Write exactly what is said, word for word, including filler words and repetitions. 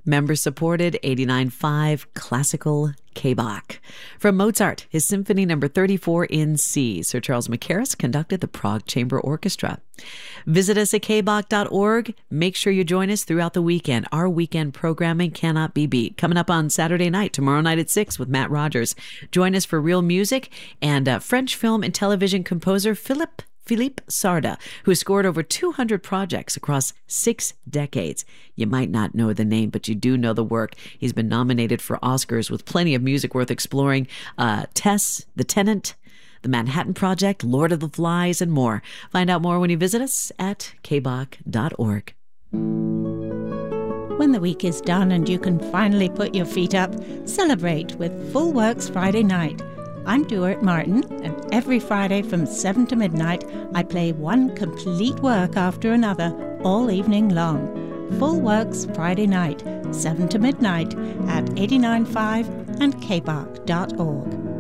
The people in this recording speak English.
member-supported eighty-nine point five classical K B A C. From Mozart, his Symphony Number thirty-four in C, Sir Charles Mackerras conducted the Prague Chamber Orchestra. Visit us at k b a c dot org. Make sure you join us throughout the weekend. Our weekend programming cannot be beat. Coming up on Saturday night, tomorrow night at six with Matt Rogers. Join us for real music and uh, French film and television composer Philippe Philippe Sarda, who has scored over two hundred projects across six decades. You might not know the name, but you do know the work. He's been nominated for Oscars with plenty of music worth exploring. Uh, Tess, The Tenant, The Manhattan Project, Lord of the Flies, and more. Find out more when you visit us at k b a c dot org. When the week is done and you can finally put your feet up, celebrate with Full Works Friday Night. I'm Duart Martin, and every Friday from seven to midnight, I play one complete work after another all evening long. Full Works Friday Night, seven to midnight at eighty-nine point five and k b a c dot org.